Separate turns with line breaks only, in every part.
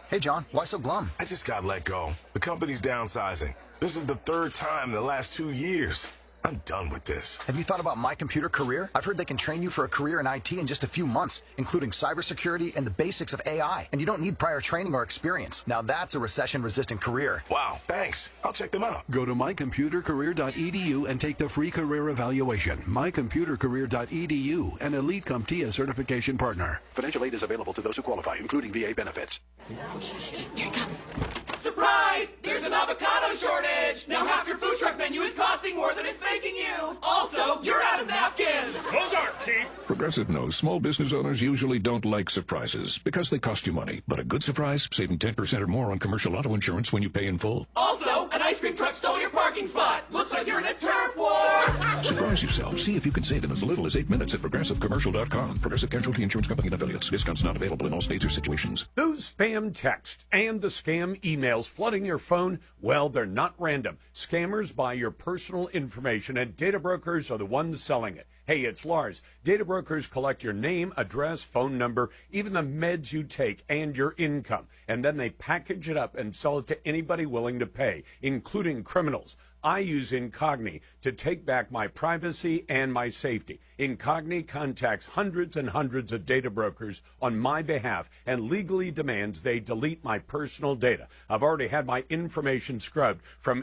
Hey, John, why so glum?
I just got let go. The company's downsizing. This is the third time in the last 2 years. I'm done with this.
Have you thought about My Computer Career? I've heard they can train you for a career in IT in just a few months, including cybersecurity and the basics of AI. And you don't need prior training or experience. Now that's a recession-resistant career.
Wow, thanks. I'll check them out.
Go to mycomputercareer.edu and take the free career evaluation. mycomputercareer.edu, an Elite CompTIA certification partner. Financial aid is available to those who qualify, including VA benefits.
Here it comes.
Surprise! There's an avocado shortage! Now half your food truck menu is costing more than it's making you! Also, you're out of napkins!
Those aren't cheap! Progressive knows small business owners usually don't like surprises because they cost you money. But a good surprise, saving 10% or more on commercial auto insurance when you pay in full.
Also, an ice cream truck stole your parking spot! Looks like you're in a turf war!
Surprise yourself. See if you can save in as little as 8 minutes at ProgressiveCommercial.com. Progressive Casualty Insurance Company and affiliates. Discounts not available in all states or situations.
Those spam texts and the scam emails flooding your phone, well, they're not random. Scammers buy your personal information, and data brokers are the ones selling it. Hey, it's Lars. Data brokers collect your name, address, phone number, even the meds you take, and your income. And then they package it up and sell it to anybody willing to pay, including criminals. I use Incogni to take back my privacy and my safety. Incogni contacts hundreds and hundreds of data brokers on my behalf and legally demands they delete my personal data. I've already had my information scrubbed from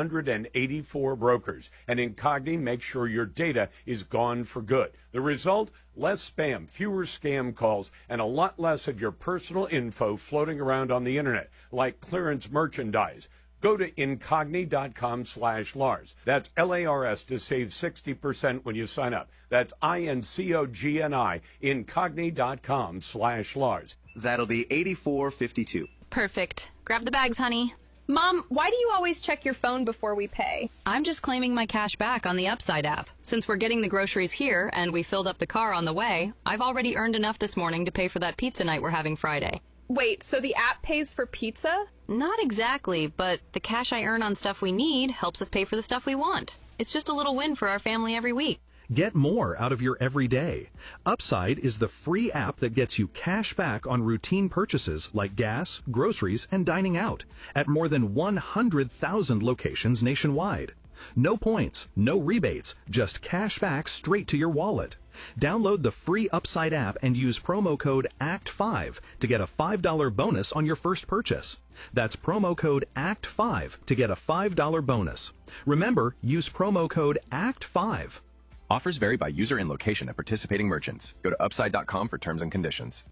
884 brokers, and Incogni makes sure your data is gone for good. The result? Less spam, fewer scam calls, and a lot less of your personal info floating around on the internet, like clearance merchandise. Go to Incogni.com/Lars. That's LARS to save 60% when you sign up. That's INCOGNI, Incogni.com/Lars.
That'll be $84.52.
Perfect. Grab the bags, honey.
Mom, why do you always check your phone before we pay?
I'm just claiming my cash back on the Upside app. Since we're getting the groceries here and we filled up the car on the way, I've already earned enough this morning to pay for that pizza night we're having Friday.
Wait, so the app pays for pizza?
Not exactly, but the cash I earn on stuff we need helps us pay for the stuff we want. It's just a little win for our family every week.
Get more out of your everyday. Upside is the free app that gets you cash back on routine purchases like gas, groceries, and dining out at more than 100,000 locations nationwide. No points, no rebates, just cash back straight to your wallet. Download the free Upside app and use promo code ACT5 to get a $5 bonus on your first purchase. That's promo code ACT5 to get a $5 bonus. Remember, use promo code ACT5.
Offers vary by user and location at participating merchants. Go to upside.com for terms and conditions.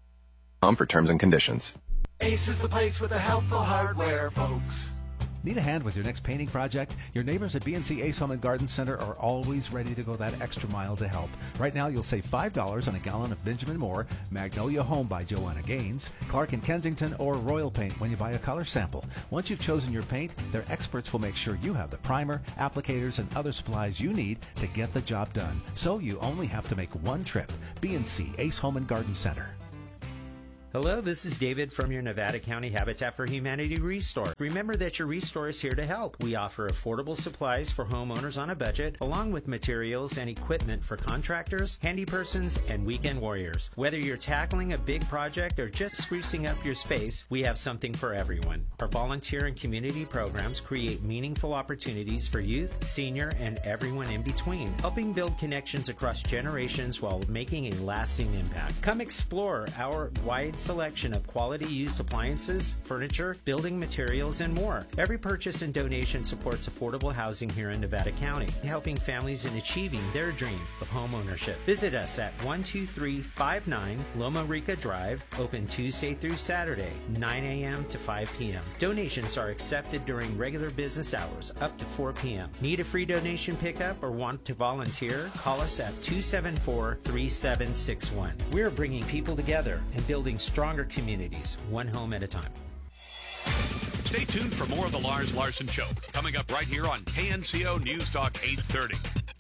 Ace is the place with the helpful hardware, folks.
Need a hand with your next painting project? Your neighbors at BNC Ace Home and Garden Center are always ready to go that extra mile to help. Right now, you'll save $5 on a gallon of Benjamin Moore, Magnolia Home by Joanna Gaines, Clark and Kensington, or Royal Paint when you buy a color sample. Once you've chosen your paint, their experts will make sure you have the primer, applicators, and other supplies you need to get the job done. So you only have to make one trip. BNC Ace Home and Garden Center.
Hello, this is David from your Nevada County Habitat for Humanity Restore. Remember that your Restore is here to help. We offer affordable supplies for homeowners on a budget, along with materials and equipment for contractors, handypersons, and weekend warriors. Whether you're tackling a big project or just sprucing up your space, we have something for everyone. Our volunteer and community programs create meaningful opportunities for youth, senior, and everyone in between, helping build connections across generations while making a lasting impact. Come explore our wide selection of quality used appliances, furniture, building materials, and more. Every purchase and donation supports affordable housing here in Nevada County, helping families in achieving their dream of home ownership. Visit us at 12359 Loma Rica Drive, open Tuesday through Saturday, 9 a.m. to 5 p.m. Donations are accepted during regular business hours up to 4 p.m. Need a free donation pickup or want to volunteer? Call us at 274-3761. We're bringing people together and building stronger communities, one home at a time.
Stay tuned for more of the Lars Larson Show, coming up right here on KNCO News Talk 830.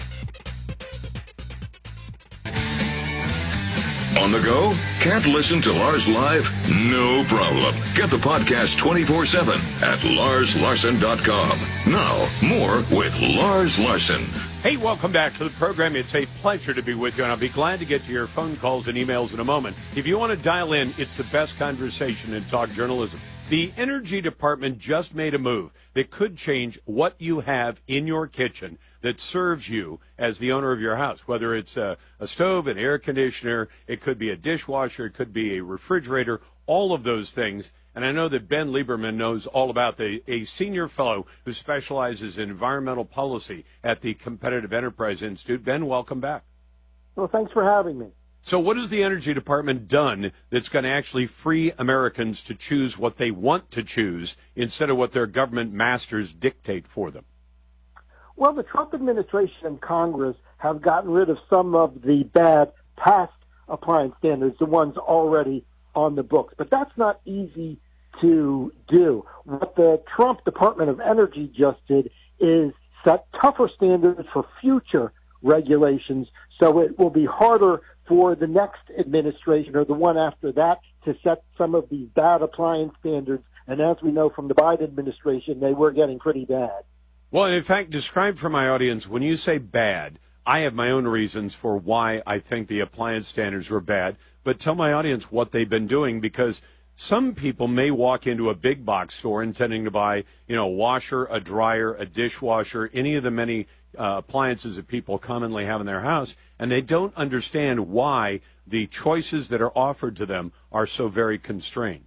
On the go? Can't listen to Lars live? No problem. Get the podcast 24/7 at larslarson.com. Now, more with Lars Larson.
Hey, welcome back to the program. It's a pleasure to be with you, and I'll be glad to get to your phone calls and emails in a moment. If you want to dial in, it's the best conversation in talk journalism. The Energy Department just made a move that could change what you have in your kitchen that serves you as the owner of your house, whether it's a stove, an air conditioner, it could be a dishwasher, it could be a refrigerator, all of those things. And I know that Ben Lieberman knows all about a senior fellow who specializes in environmental policy at the Competitive Enterprise Institute. Ben, welcome back.
Well, thanks for having me.
So what has the Energy Department done that's going to actually free Americans to choose what they want to choose instead of what their government masters dictate for them?
Well, the Trump administration and Congress have gotten rid of some of the bad past appliance standards, the ones already on the books. But that's not easy to do. What the Trump Department of Energy just did is set tougher standards for future regulations, so it will be harder for the next administration or the one after that to set some of these bad appliance standards. And as we know from the Biden administration, they were getting pretty bad.
Well, in fact, describe for my audience, when you say bad, I have my own reasons for why I think the appliance standards were bad, but tell my audience what they've been doing, because some people may walk into a big box store intending to buy, a washer, a dryer, a dishwasher, any of the many appliances that people commonly have in their house, and they don't understand why the choices that are offered to them are so very constrained.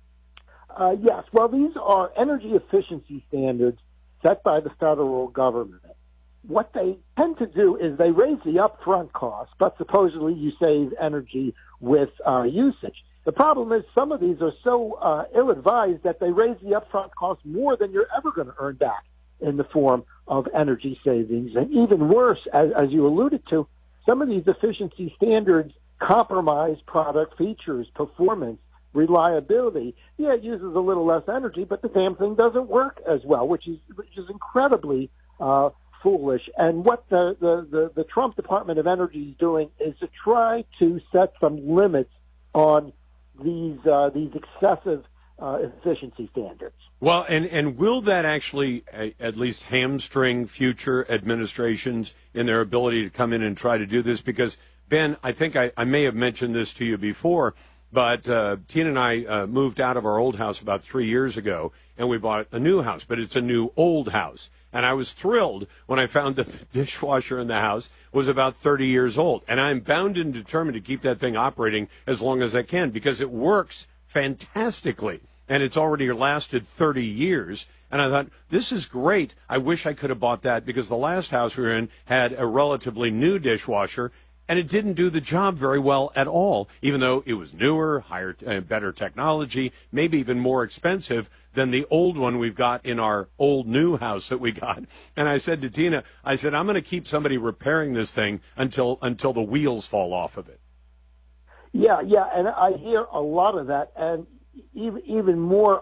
Yes, well, these are energy efficiency standards set by the federal government. What they tend to do is they raise the upfront cost, but supposedly you save energy with usage. The problem is some of these are so ill-advised that they raise the upfront cost more than you're ever going to earn back in the form of energy savings. And even worse, as you alluded to, some of these efficiency standards compromise product features, performance, reliability. Yeah, it uses a little less energy, but the damn thing doesn't work as well, which is incredibly foolish. And what the Trump Department of Energy is doing is to try to set some limits on these excessive efficiency standards.
Well, and will that actually at least hamstring future administrations in their ability to come in and try to do this? Because, Ben, I think I may have mentioned this to you before, but Tina and I moved out of our old house about 3 years ago, and we bought a new house, but it's a new old house. And I was thrilled when I found that the dishwasher in the house was about 30 years old. And I'm bound and determined to keep that thing operating as long as I can, because it works fantastically. And it's already lasted 30 years. And I thought, this is great. I wish I could have bought that, because the last house we were in had a relatively new dishwasher, and it didn't do the job very well at all, even though it was newer, higher, better technology, maybe even more expensive than the old one we've got in our old new house that we got. And I said to Tina, I'm going to keep somebody repairing this thing until the wheels fall off of it.
Yeah, and I hear a lot of that, and even more,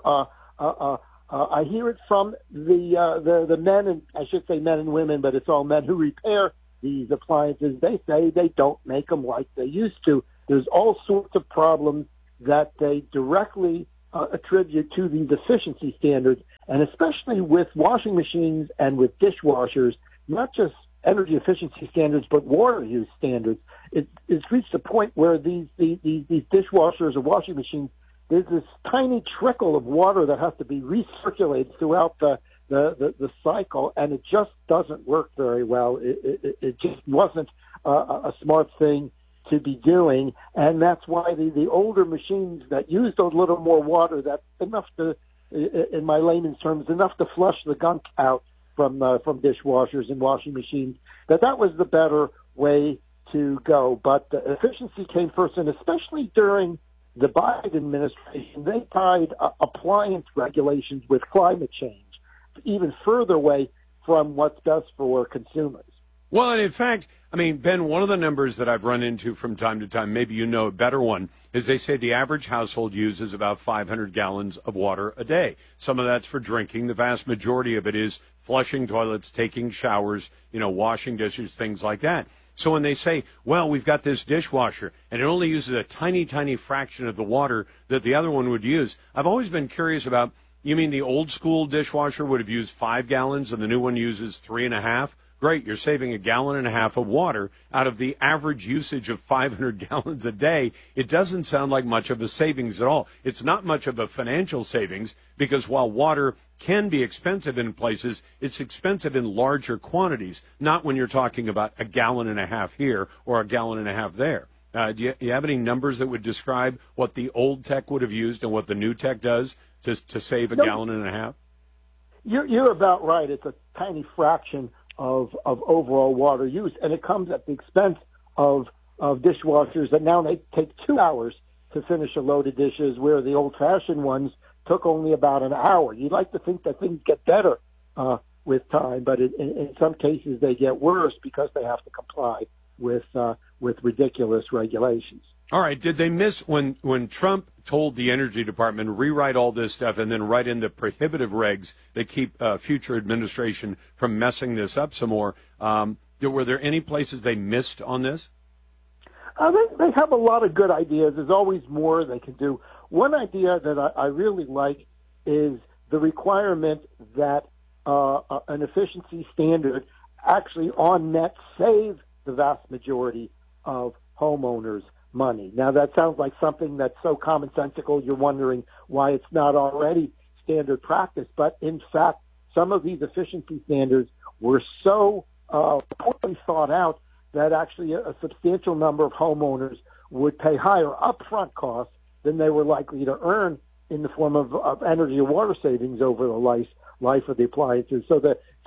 I hear it from the men, and I should say men and women, but it's all men who repair these appliances. They say they don't make them like they used to. There's all sorts of problems that they directly attribute to these efficiency standards, and especially with washing machines and with dishwashers, not just energy efficiency standards, but water use standards. It's reached a point where these dishwashers or washing machines, there's this tiny trickle of water that has to be recirculated throughout the cycle, and it just doesn't work very well. It just wasn't a smart thing to be doing, and that's why the older machines that used a little more water, that's enough to, in my layman's terms, enough to flush the gunk out from dishwashers and washing machines, that was the better way to go. But the efficiency came first, and especially during the Biden administration, they tied appliance regulations with climate change, even further away from what's best for consumers.
Well, and in fact, Ben, one of the numbers that I've run into from time to time, maybe you know a better one, is they say the average household uses about 500 gallons of water a day. Some of that's for drinking. The vast majority of it is flushing toilets, taking showers, washing dishes, things like that. So when they say, well, we've got this dishwasher, and it only uses a tiny, tiny fraction of the water that the other one would use, I've always been curious about, you mean the old school dishwasher would have used 5 gallons and the new one uses 3.5? great, you're saving 1.5 gallons of water out of the average usage of 500 gallons a day. It doesn't sound like much of a savings at all. It's not much of a financial savings because while water can be expensive in places, it's expensive in larger quantities, not when you're talking about 1.5 gallons here or 1.5 gallons there. Do you have any numbers that would describe what the old tech would have used and what the new tech does to save 1.5 gallons?
You're about right. It's a tiny fraction of overall water use, and it comes at the expense of dishwashers that now they take 2 hours to finish a load of dishes, where the old-fashioned ones took only about an hour. You'd like to think that things get better with time, but in some cases they get worse because they have to comply with ridiculous regulations.
All right. Did they miss when Trump told the Energy Department to rewrite all this stuff and then write in the prohibitive regs that keep future administration from messing this up some more? Were there any places they missed on this?
They have a lot of good ideas. There's always more they can do. One idea that I really like is the requirement that an efficiency standard actually on net save the vast majority of homeowners money. Now, that sounds like something that's so commonsensical you're wondering why it's not already standard practice. But in fact, some of these efficiency standards were so poorly thought out that actually a substantial number of homeowners would pay higher upfront costs than they were likely to earn in the form of energy and water savings over the life of the appliances. So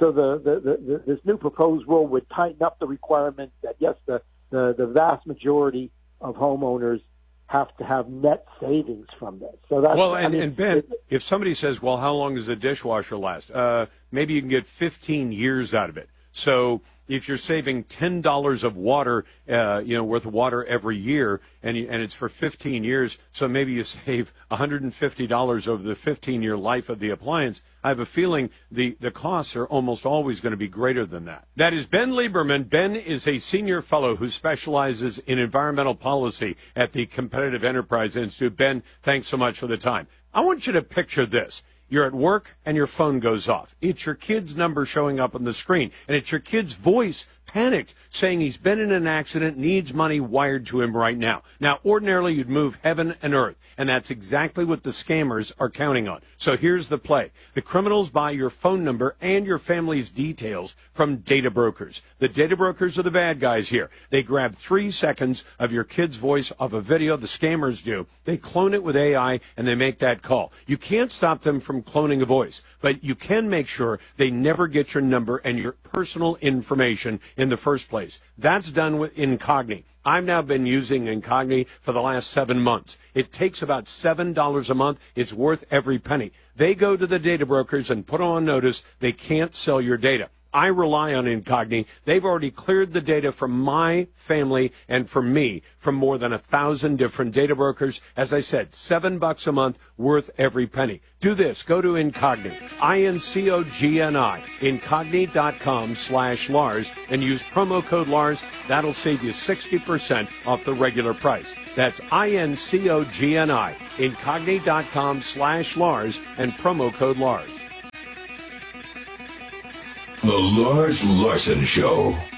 this new proposed rule would tighten up the requirement that, yes, the vast majority of homeowners have to have net savings from this. So that's,
well, and Ben, if somebody says, well, how long does a dishwasher last? Maybe you can get 15 years out of it. So if you're saving $10 of water, worth of water every year, and it's for 15 years, so maybe you save $150 over the 15-year life of the appliance, I have a feeling the costs are almost always going to be greater than that. That is Ben Lieberman. Ben is a senior fellow who specializes in environmental policy at the Competitive Enterprise Institute. Ben, thanks so much for the time. I want you to picture this. You're at work and your phone goes off. It's your kid's number showing up on the screen, and it's your kid's voice, panicked, saying he's been in an accident, needs money wired to him right now. Now, ordinarily, you'd move heaven and earth, and that's exactly what the scammers are counting on. So here's the play. The criminals buy your phone number and your family's details from data brokers. The data brokers are the bad guys here. They grab 3 seconds of your kid's voice off a video, the scammers do. They clone it with AI, and they make that call. You can't stop them from cloning a voice, but you can make sure they never get your number and your personal information in the first place. That's done with Incogni. I've now been using Incogni for the last 7 months. It takes about $7 a month. It's worth every penny. They go to the data brokers and put on notice they can't sell your data. I rely on Incogni. They've already cleared the data from my family and from me from more than 1,000 different data brokers. As I said, $7 a month, worth every penny. Do this. Go to Incogni, INCOGNI, Incogni.com/Lars, and use promo code Lars. That'll save you 60% off the regular price. That's INCOGNI, Incogni.com/Lars, and promo code Lars.
The Lars Larson Show.